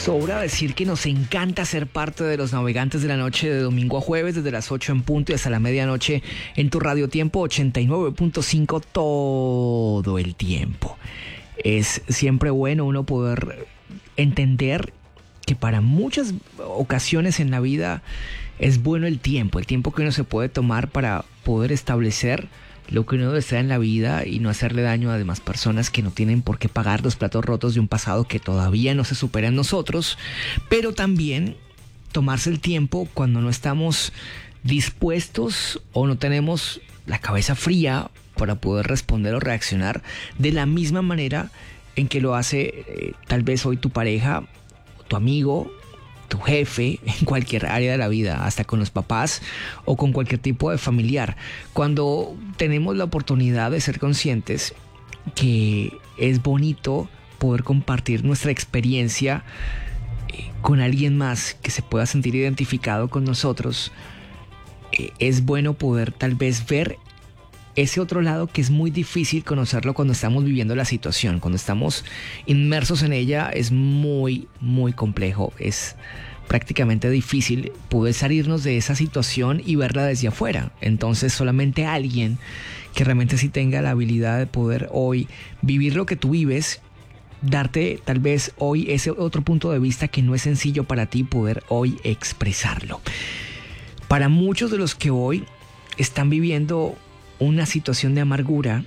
Sobra decir que nos encanta ser parte de los navegantes de la noche de domingo a jueves desde las 8 en punto y hasta la medianoche en tu Radio Tiempo 89.5 todo el tiempo. Es siempre bueno uno poder entender que para muchas ocasiones en la vida es bueno el tiempo que uno se puede tomar para poder establecer lo que uno desea en la vida y no hacerle daño a demás personas que no tienen por qué pagar los platos rotos de un pasado que todavía no se supera en nosotros, pero también tomarse el tiempo cuando no estamos dispuestos o no tenemos la cabeza fría para poder responder o reaccionar de la misma manera en que lo hace tal vez hoy tu pareja, tu amigo, tu jefe, en cualquier área de la vida, hasta con los papás o con cualquier tipo de familiar. Cuando tenemos la oportunidad de ser conscientes que es bonito poder compartir nuestra experiencia con alguien más que se pueda sentir identificado con nosotros, es bueno poder tal vez ver ese otro lado que es muy difícil conocerlo cuando estamos viviendo la situación. Cuando estamos inmersos en ella es muy, muy complejo. Es prácticamente difícil poder salirnos de esa situación y verla desde afuera. Entonces solamente alguien que realmente sí tenga la habilidad de poder hoy vivir lo que tú vives, darte tal vez hoy ese otro punto de vista que no es sencillo para ti poder hoy expresarlo. Para muchos de los que hoy están viviendo una situación de amargura,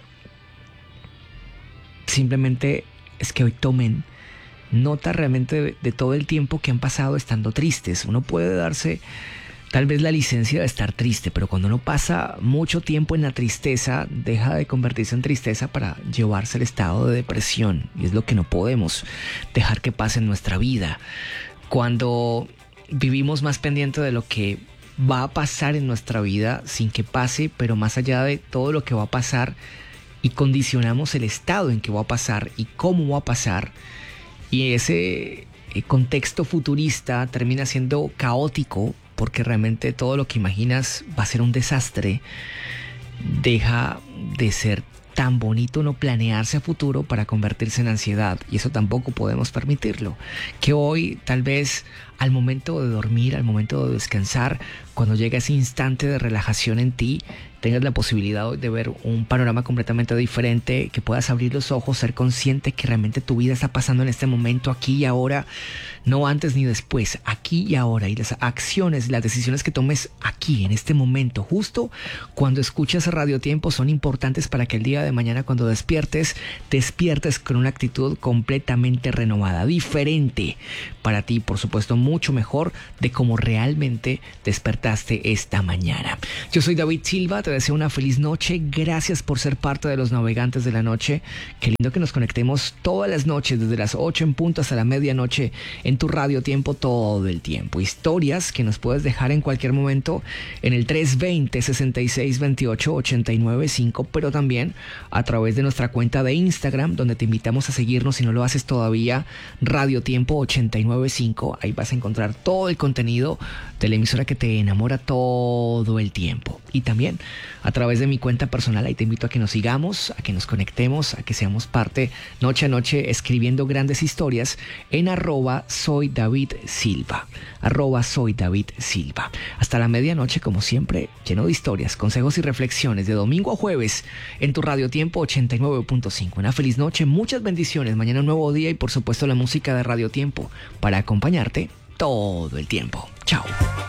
simplemente es que hoy tomen nota realmente de todo el tiempo que han pasado estando tristes. Uno puede darse tal vez la licencia de estar triste, pero cuando uno pasa mucho tiempo en la tristeza, deja de convertirse en tristeza para llevarse al estado de depresión, y es lo que no podemos dejar que pase en nuestra vida. Cuando vivimos más pendiente de lo que va a pasar en nuestra vida sin que pase, pero más allá de todo lo que va a pasar, y condicionamos el estado en que va a pasar y cómo va a pasar, y ese contexto futurista termina siendo caótico porque realmente todo lo que imaginas va a ser un desastre. Deja de ser tan bonito no planearse a futuro para convertirse en ansiedad, y eso tampoco podemos permitirlo. Que hoy tal vez al momento de dormir, al momento de descansar, cuando llega ese instante de relajación en ti, tengas la posibilidad de ver un panorama completamente diferente, que puedas abrir los ojos, ser consciente que realmente tu vida está pasando en este momento, aquí y ahora, no antes ni después, aquí y ahora, y las acciones, las decisiones que tomes aquí, en este momento, justo cuando escuchas Radio Tiempo, son importantes para que el día de mañana cuando despiertes con una actitud completamente renovada, diferente para ti, por supuesto, mucho mejor de cómo realmente despertaste esta mañana. Yo soy David Silva, te deseo una feliz noche, gracias por ser parte de los navegantes de la noche. Qué lindo que nos conectemos todas las noches desde las 8 en punto hasta la medianoche en tu Radio Tiempo todo el tiempo. Historias que nos puedes dejar en cualquier momento en el 320-6628-895, pero también a través de nuestra cuenta de Instagram, donde te invitamos a seguirnos si no lo haces todavía, Radio Tiempo 895. Ahí vas a encontrar todo el contenido de la emisora que te enamora todo el tiempo. Y también a través de mi cuenta personal, ahí te invito a que nos sigamos, a que nos conectemos, a que seamos parte noche a noche escribiendo grandes historias en @soydavidsilva. @soydavidsilva. Hasta la medianoche, como siempre, lleno de historias, consejos y reflexiones de domingo a jueves en tu Radio Tiempo 89.5. Una feliz noche, muchas bendiciones. Mañana un nuevo día y por supuesto la música de Radio Tiempo para acompañarte todo el tiempo. Chao.